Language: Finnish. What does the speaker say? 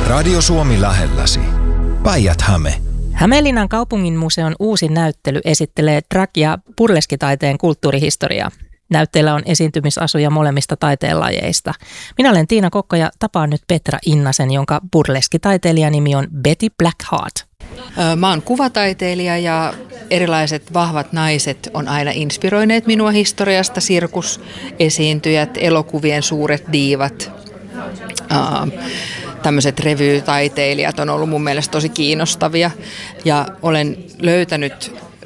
Radio Suomi lähelläsi. Päijät-Häme. Hämeenlinnan kaupunginmuseon uusi näyttely esittelee drag- ja burleskitaiteen kulttuurihistoriaa. Näytteellä on esiintymisasuja molemmista taiteenlajeista. Minä olen Tiina Kokko ja tapaan nyt Petra Innasen, jonka burleskitaiteilijan nimi on Betty Blackheart. Mä oon kuvataiteilija ja erilaiset vahvat naiset on aina inspiroineet minua historiasta. Sirkusesiintyjät, elokuvien suuret diivat, tämmöiset revytaiteilijat on ollut mun mielestä tosi kiinnostavia. Ja olen löytänyt